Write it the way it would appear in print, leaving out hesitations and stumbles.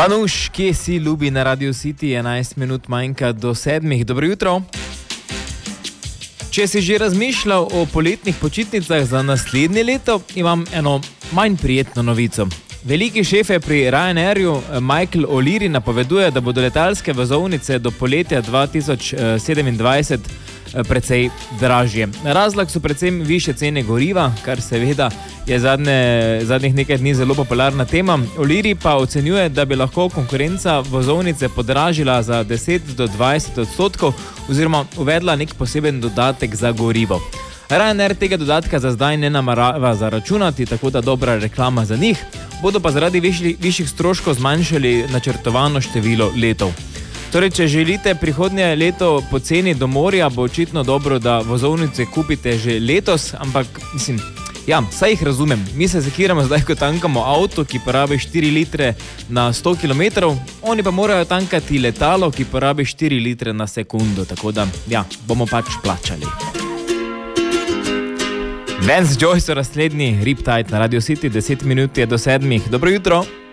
Manuš, kje si, ljubi na Radio City, 11 minut manjka do 7. Dobro jutro. Če si že razmišljal o poletnih počitnicah za naslednje leto, imam eno manj prijetno novico. Veliki šefe pri Ryanairju Michael O'Leary napoveduje, da bodo letalske vozovnice do poletja 2027 precej dražje. Razlog so predvsem višje cene goriva, kar seveda je zadnjih nekaj dni zelo popularna tema. O'Leary pa ocenjuje, da bi lahko konkurenca vozovnice podražila za 10 do 20% oziroma uvedla nek poseben dodatek za gorivo. Ryanair tega dodatka za zdaj ne namerava zaračunati, tako da dobra reklama za njih. Bodo pa zaradi višjih stroškov zmanjšali načrtovano število letov. Torej, če želite prihodnje leto poceni do morja, bo očitno dobro, da vozovnice kupite že letos, ampak mislim, ja, saj jih razumem. Mi se zakiramo zdaj, ko tankamo avto, ki porabi 4 litre na 100 km, oni pa morajo tankati letalo, ki porabi 4 litre na sekundo, tako da, ja, bomo pač plačali. Vance Joy so naslednji, Riptide na Radio City, 10 minut je do 7. Dobro jutro.